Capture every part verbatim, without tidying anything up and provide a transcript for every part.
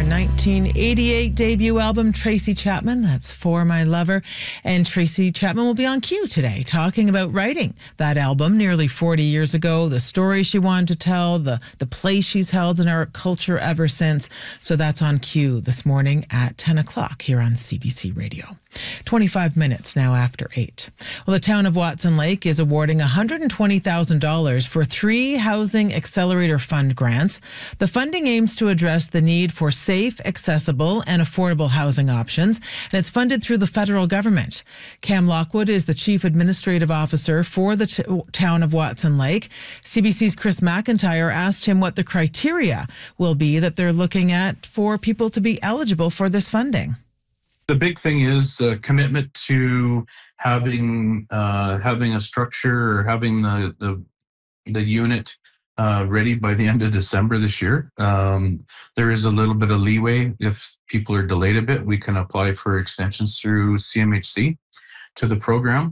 nineteen eighty-eight debut album, Tracy Chapman. That's For My Lover. And Tracy Chapman will be on Q today talking about writing that album nearly forty years ago, the story she wanted to tell, the, the place she's held in our culture ever since. So that's on Q this morning at ten o'clock here on C B C Radio. twenty-five minutes now after eight. Well, the town of Watson Lake is awarding one hundred twenty thousand dollars for three Housing Accelerator Fund grants. The funding aims to address the need for safe, accessible, and affordable housing options, and it's funded through the federal government. Cam Lockwood is the Chief Administrative Officer for the t- town of Watson Lake. C B C's Chris McIntyre asked him what the criteria will be that they're looking at for people to be eligible for this funding. The big thing is a commitment to having uh, having a structure or having the the, the unit uh, ready by the end of December this year. Um, there is a little bit of leeway. If people are delayed a bit, we can apply for extensions through C M H C to the program.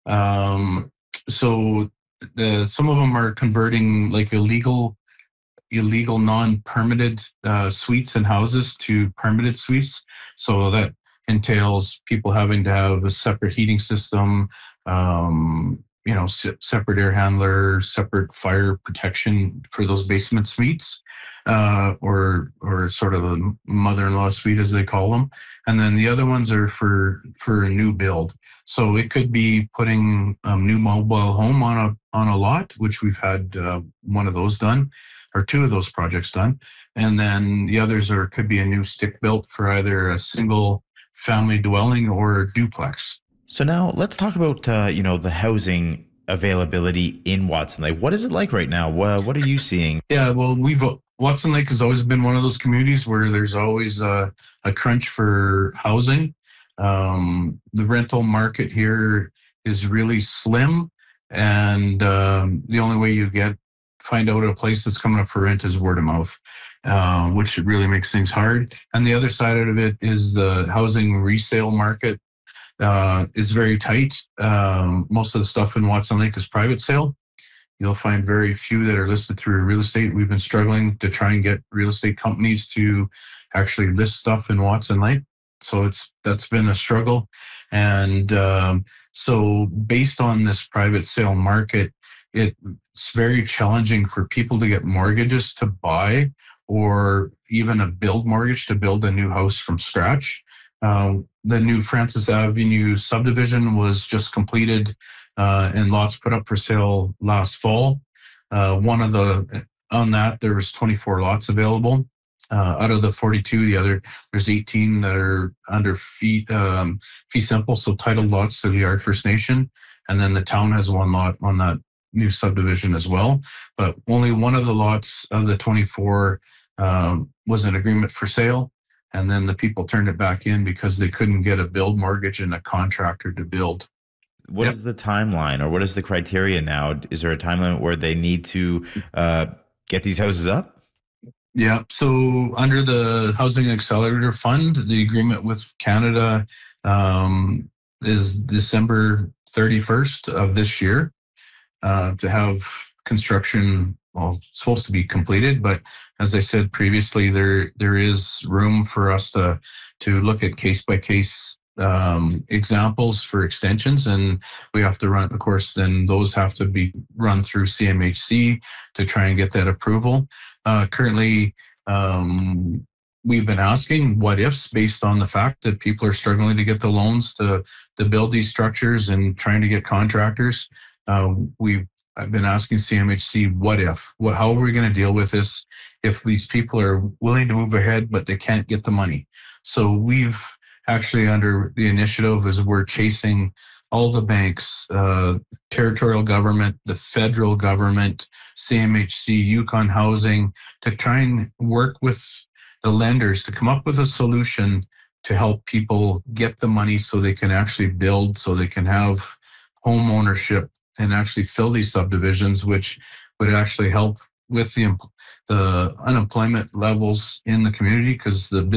Um, so the, some of them are converting like illegal illegal non-permitted uh, suites and houses to permitted suites. So that entails people having to have a separate heating system, um, you know, se- separate air handler, separate fire protection for those basement suites, uh, or or sort of a mother-in-law suite as they call them. And then the other ones are for for a new build. So it could be putting a new mobile home on a on a lot, which we've had uh, one of those done, or two of those projects done. And then the others are could be a new stick built for either a single family dwelling or duplex. So now let's talk about, uh, you know, the housing availability in Watson Lake. What is it like right now? Uh, what are you seeing? Yeah, well, we've Watson Lake has always been one of those communities where there's always a, a crunch for housing. Um, the rental market here is really slim, and um, the only way you get find out a place that's coming up for rent is word of mouth. Uh, which really makes things hard. And the other side of it is the housing resale market uh, is very tight. Um, most of the stuff in Watson Lake is private sale. You'll find very few that are listed through real estate. We've been struggling to try and get real estate companies to actually list stuff in Watson Lake. So it's that's been a struggle. And um, so based on this private sale market, it's very challenging for people to get mortgages to buy, or even a build mortgage to build a new house from scratch. Uh, the new Francis Avenue subdivision was just completed uh, and lots put up for sale last fall. Uh, one of the, on that, there was twenty-four lots available. Uh, out of the forty-two, the other, there's eighteen that are under fee, um, fee simple, so titled lots to the Yard First Nation. And then the town has one lot on that new subdivision as well, but only one of the lots of the twenty-four um, was an agreement for sale, and then the people turned it back in because they couldn't get a build mortgage and a contractor to build. What yep. is the timeline, or what is the criteria now? Is there a timeline where they need to uh, get these houses up? Yeah, so under the Housing Accelerator Fund, the agreement with Canada um, is December thirty-first of this year. Uh, to have construction, well, it's supposed to be completed, but as I said previously, there there is room for us to to look at case by case um, examples for extensions, and we have to run, of course, then those have to be run through C M H C to try and get that approval. Uh, currently, um, we've been asking what ifs based on the fact that people are struggling to get the loans to to build these structures and trying to get contractors. Uh, we've I've been asking C M H C, what if? What, how are we going to deal with this if these people are willing to move ahead, but they can't get the money? So we've actually, under the initiative, is we're chasing all the banks, uh, territorial government, the federal government, C M H C, Yukon Housing, to try and work with the lenders to come up with a solution to help people get the money so they can actually build, so they can have home ownership and actually fill these subdivisions, which would actually help with the the unemployment levels in the community, because the